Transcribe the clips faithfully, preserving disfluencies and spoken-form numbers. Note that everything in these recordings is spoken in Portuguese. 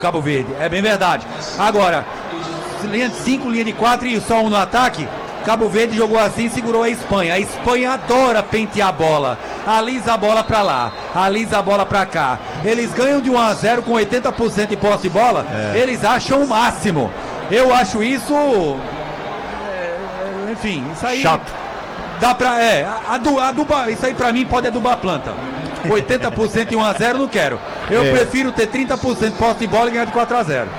Cabo Verde, é bem verdade. Agora, linha de cinco, linha de quatro e só um no ataque. Cabo Verde jogou assim e segurou a Espanha. A Espanha adora pentear a bola. Alisa a bola pra lá, alisa a bola pra cá. Eles ganham de um a zero com oitenta por cento de posse de bola. É. Eles acham o máximo. Eu acho isso... É, enfim, isso aí... Chato. Dá pra... É, adubar, isso aí pra mim pode adubar a planta. oitenta por cento e um a zero não quero. Eu é. prefiro ter trinta por cento de posse de bola e ganhar de quatro a zero.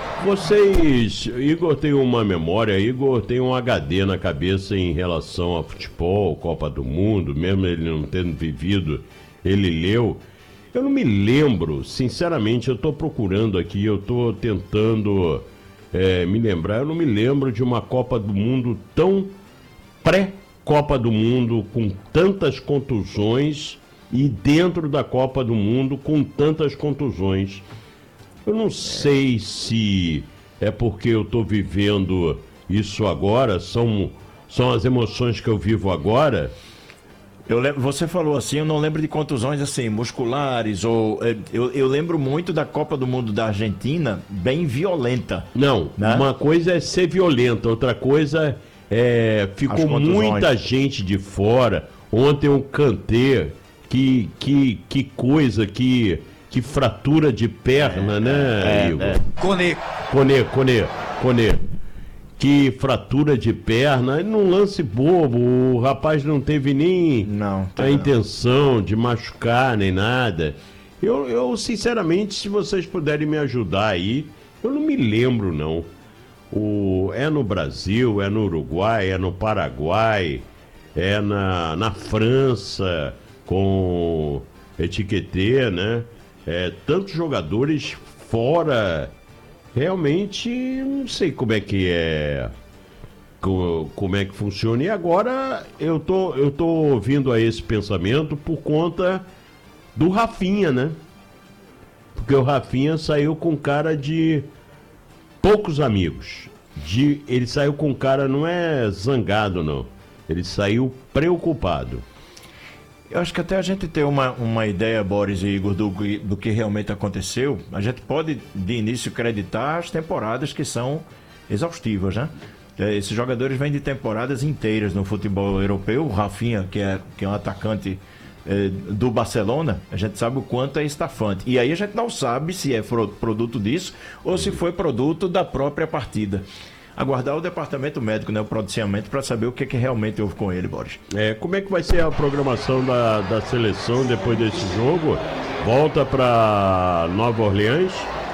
Vocês, Igor tem uma memória, Igor tem um H D na cabeça em relação a futebol, Copa do Mundo, mesmo ele não tendo vivido, ele leu. Eu não me lembro, sinceramente, eu estou procurando aqui, eu estou tentando é, me lembrar, eu não me lembro de uma Copa do Mundo tão pré-Copa do Mundo, com tantas contusões, e dentro da Copa do Mundo com tantas contusões. Eu não sei se é porque eu estou vivendo isso agora, são, são as emoções que eu vivo agora. Eu lembro, você falou assim, eu não lembro de contusões assim, musculares, ou eu, eu lembro muito da Copa do Mundo da Argentina, bem violenta. Não, né? Uma coisa é ser violenta, outra coisa é... Ficou muita gente de fora. Ontem o Kanté, que, que, que coisa, que... Que fratura de perna, é, né, é, Igor? É. Conê. Conê, Conê, Conê. Que fratura de perna, num lance bobo, o rapaz não teve nem não, a não. intenção de machucar, nem nada. Eu, eu, sinceramente, se vocês puderem me ajudar aí, eu não me lembro, não. O, é no Brasil, é no Uruguai, é no Paraguai, é na, na França, com Etiqueté, né? É, tantos jogadores fora, realmente não sei como é que é, como, como é que funciona. E agora eu tô, eu tô vindo a esse pensamento por conta do Rafinha, né? Porque o Rafinha saiu com cara de poucos amigos. De, ele saiu com cara, não é zangado não, ele saiu preocupado. Eu acho que até a gente ter uma, uma ideia, Boris e Igor, do, do que realmente aconteceu, a gente pode, de início, acreditar as temporadas que são exaustivas, né? Esses jogadores vêm de temporadas inteiras no futebol europeu. O Rafinha, que é, que é um atacante é, do Barcelona, a gente sabe o quanto é estafante. E aí a gente não sabe se é produto disso ou se foi produto da própria partida. Aguardar o departamento médico, né, o prodiciamento, para saber o que, que realmente houve com ele, Boris. É, como é que vai ser a programação da, da seleção depois desse jogo? Volta para Nova Orleans?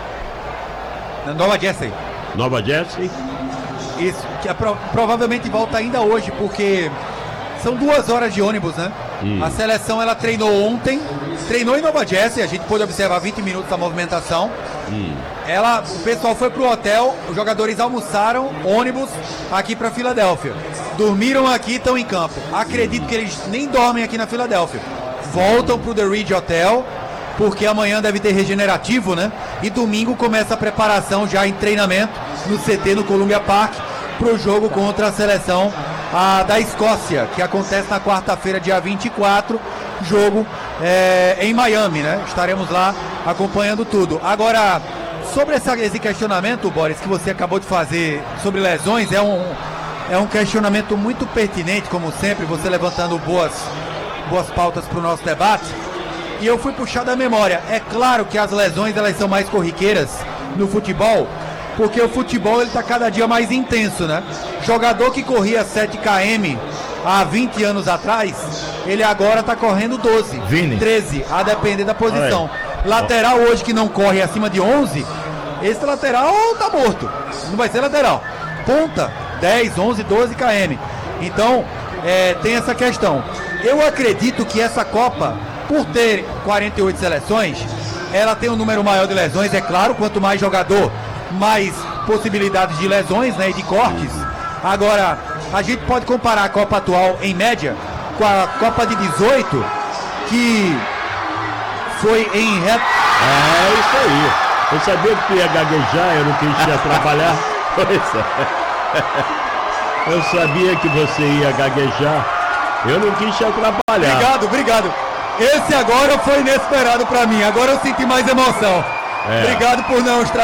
Nova Jersey. Nova Jersey? Isso, que é, pro, provavelmente volta ainda hoje, porque são duas horas de ônibus, né? Hum. A seleção, ela treinou ontem, treinou em Nova Jersey, a gente pôde observar vinte minutos da movimentação. Hum. Ela, o pessoal foi pro hotel, os jogadores almoçaram, ônibus, aqui pra Filadélfia. Dormiram aqui e estão em campo. Acredito que eles nem dormem aqui na Filadélfia. Voltam pro The Ridge Hotel, porque amanhã deve ter regenerativo, né? E domingo começa a preparação já em treinamento no C T, no Columbia Park, pro jogo contra a seleção a, da Escócia, que acontece na quarta-feira, dia vinte e quatro, jogo é, em Miami, né? Estaremos lá acompanhando tudo. Agora, sobre essa, esse questionamento, Boris, que você acabou de fazer sobre lesões, é um, é um questionamento muito pertinente, como sempre, você levantando boas, boas pautas para o nosso debate. E eu fui puxar da memória. É claro que as lesões, elas são mais corriqueiras no futebol, porque o futebol ele está cada dia mais intenso, né? Jogador que corria sete quilômetros há vinte anos atrás, ele agora está correndo doze, Vini. treze, a depender da posição. Lateral hoje que não corre acima de onze, esse lateral tá morto, não vai ser lateral. Ponta, dez, onze, doze quilômetros. Então, é, tem essa questão. Eu acredito que essa Copa, por ter quarenta e oito seleções, ela tem um número maior de lesões, é claro, quanto mais jogador, mais possibilidades de lesões, né, e de cortes. Agora, a gente pode comparar a Copa atual, em média, com a Copa de dezoito, que foi em reto. É isso aí. Eu sabia que tu ia gaguejar, eu não quis te atrapalhar. Eu sabia que você ia gaguejar, eu não quis te atrapalhar. Obrigado, obrigado. Esse agora foi inesperado pra mim, agora eu senti mais emoção. É. Obrigado por não estragar.